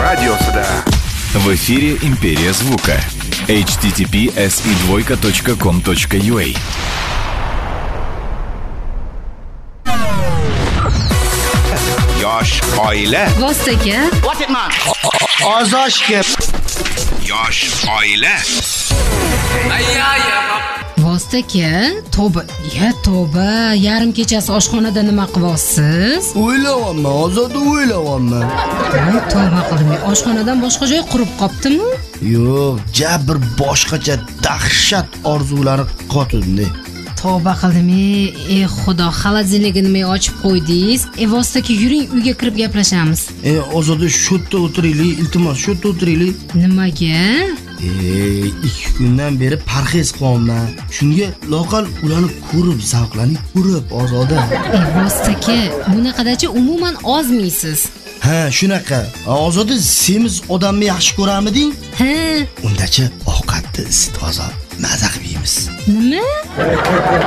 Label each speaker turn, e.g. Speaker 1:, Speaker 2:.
Speaker 1: radiosida.
Speaker 2: В эфире «Империя звука». https://com.ua.
Speaker 1: Yosh oila.
Speaker 3: Vostaga.
Speaker 4: What it man?
Speaker 5: Ozoshga.
Speaker 1: Yosh oila.
Speaker 3: Vostaga. Tavba, yarim kechasi oshxonada nima qilyapsiz?
Speaker 5: O'ylayapman, Ozodni o'ylayapman.
Speaker 3: Tavba qildim. Oshxonadan boshqa joy qurib qoptimi?
Speaker 5: Yo'q, jabr boshqacha dahshat orzulari qotindi.
Speaker 3: Tavba qildim. Ey Xudo, xolodilnikni nima ochib qo'ydingiz? Vostaga yuring, uyga kirib gaplashamiz.
Speaker 5: Ozodni shu yerda o'tiraylik, iltimos, shu yerda o'tiraylik.
Speaker 3: Nimaga?
Speaker 5: 2 kundan beri parhez qilyapman. Shunga loqal ularni ko'rib zavqlaning, ko'rib Ozoda.
Speaker 3: Vostaga, bunaqadacha umuman ozmiysiz.
Speaker 5: Ha, shunaqa. Ozoda, semiz odamni yaxshi ko'ramiding?
Speaker 3: Ha,
Speaker 5: Undacha ovqatni isitib Ozod, maza qilib yeymiz.
Speaker 3: nima?